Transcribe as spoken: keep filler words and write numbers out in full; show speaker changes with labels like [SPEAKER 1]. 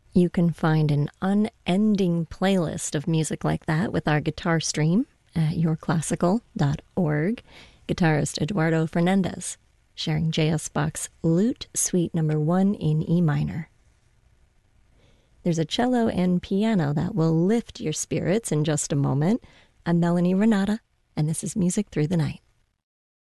[SPEAKER 1] You can find an unending playlist of music like that with our guitar stream at your classical dot org. Guitarist Eduardo Fernandez sharing J S Bach's Lute Suite Number One in E minor. There's a cello and piano that will lift your spirits in just a moment. I'm Melanie Renata, and this is Music Through the Night.